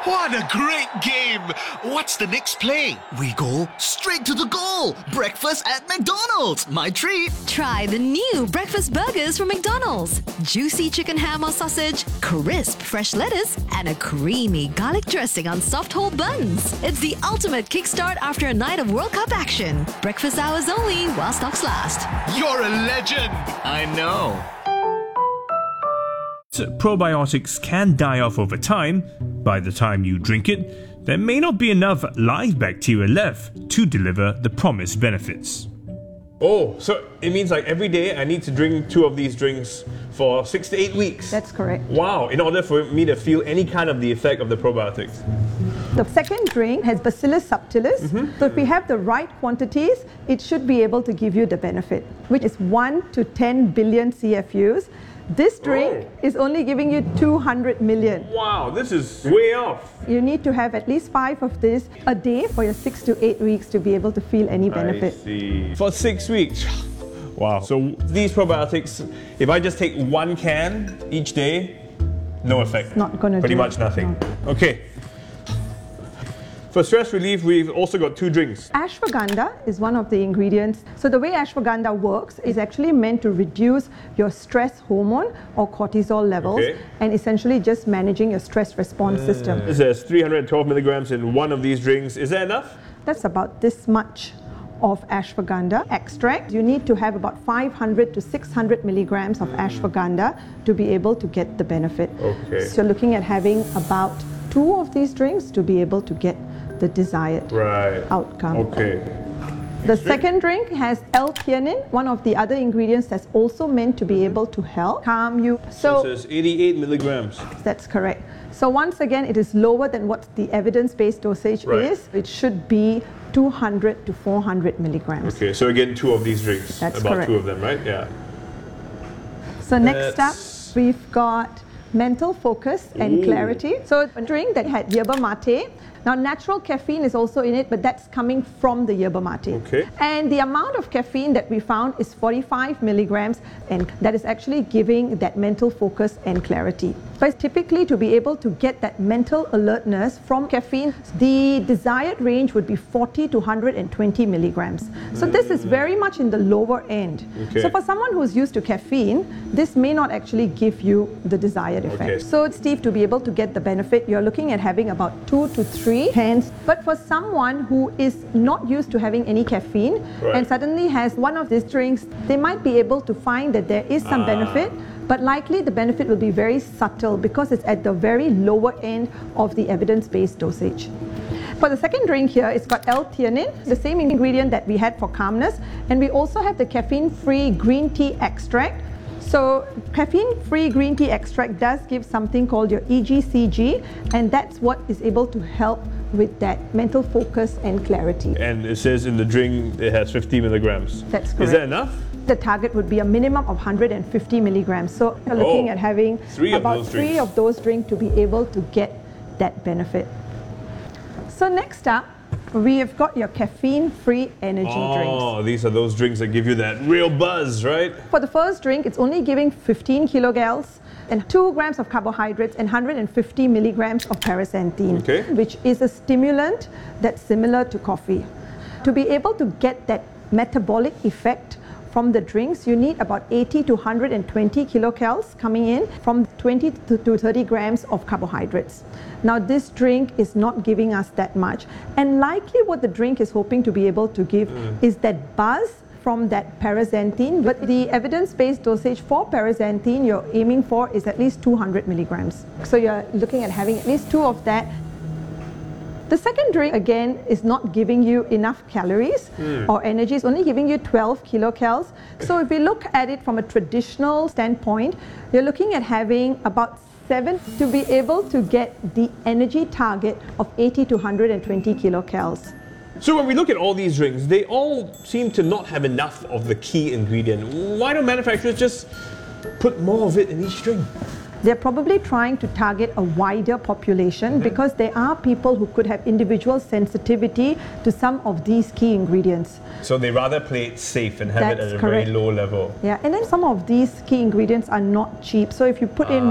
What a great game! What's the next play? We go straight to the goal. Breakfast at McDonald's. My treat. Try the new breakfast burgers from McDonald's. Juicy chicken ham or sausage, crisp fresh lettuce, and a creamy garlic dressing on soft whole buns. It's the ultimate kickstart after a night of World Cup action. Breakfast hours only while stocks last. You're a legend! I know. Probiotics can die off over time. By the time you drink it, there may not be enough live bacteria left to deliver the promised benefits. Oh, so it means like every day I need to drink 2 of these drinks for 6 to 8 weeks? That's correct. Wow, in order for me to feel any kind of the effect of the probiotics. The second drink has Bacillus subtilis. So if we have the right quantities, it should be able to give you the benefit, which is 1 to 10 billion CFUs. This drink is only giving you 200 million. Wow, this is way off. You need to have at least 5 of this a day for your 6 to 8 weeks to be able to feel any benefit. I see. For 6 weeks. Wow. So these probiotics, if I just take 1 can each day, no effect. Not going to Pretty much nothing. No. Okay. For stress relief, we've also got 2 drinks. Ashwagandha is one of the ingredients. So the way ashwagandha works is actually meant to reduce your stress hormone or cortisol levels and essentially just managing your stress response system. It says 312 milligrams in 1 of these drinks. Is that enough? That's about this much of ashwagandha extract. You need to have about 500 to 600 milligrams of ashwagandha to be able to get the benefit. Okay. So looking at having about 2 of these drinks to be able to get the desired outcome. Okay. The second drink has L-theanine, one of the other ingredients that's also meant to be able to help calm you. So it says 88 milligrams. That's correct. So once again, it is lower than what the evidence-based dosage is. It should be 200 to 400 milligrams. Okay, so again, 2 of these drinks. That's about correct. 2 of them, right? Yeah. So next up, we've got mental focus and clarity. So a drink that had yerba mate. Now natural caffeine is also in it, but that's coming from the yerba mate. Okay. And the amount of caffeine that we found is 45 milligrams, and that is actually giving that mental focus and clarity. But typically to be able to get that mental alertness from caffeine, the desired range would be 40 to 120 milligrams. So this is very much in the lower end. Okay. So for someone who's used to caffeine, this may not actually give you the desired effect. Okay. So Steve, to be able to get the benefit, you're looking at having about 2 to 3 cans. But for someone who is not used to having any caffeine and suddenly has one of these drinks, they might be able to find that there is some benefit, but likely the benefit will be very subtle because it's at the very lower end of the evidence-based dosage. For the second drink here, it's got L-theanine, the same ingredient that we had for calmness, and we also have the caffeine-free green tea extract. So caffeine-free green tea extract does give something called your EGCG, and that's what is able to help with that mental focus and clarity. And it says in the drink it has 50 milligrams. That's correct. Is that enough? The target would be a minimum of 150 milligrams. So you're looking at having 3 of about those 3 drinks. of those drinks to be able to get that benefit. So next up, we have got your caffeine-free energy drinks. Oh, these are those drinks that give you that real buzz, right? For the first drink, it's only giving 15 kilocalories and 2 grams of carbohydrates and 150 milligrams of paraxanthine, which is a stimulant that's similar to coffee. To be able to get that metabolic effect from the drinks, you need about 80 to 120 kilocalories coming in from 20 to 30 grams of carbohydrates. Now this drink is not giving us that much, and likely what the drink is hoping to be able to give is that buzz from that paraxanthine, but the evidence-based dosage for paraxanthine you're aiming for is at least 200 milligrams. So you're looking at having at least 2 of that. The second drink, again, is not giving you enough calories or energy. It's only giving you 12 kilocalories. So if we look at it from a traditional standpoint, you're looking at having about 7 to be able to get the energy target of 80 to 120 kilocalories. So when we look at all these drinks, they all seem to not have enough of the key ingredient. Why don't manufacturers just put more of it in each drink? They're probably trying to target a wider population because there are people who could have individual sensitivity to some of these key ingredients. So they rather play it safe and have it at a correct. very low level. Yeah, and then some of these key ingredients are not cheap. So if you put in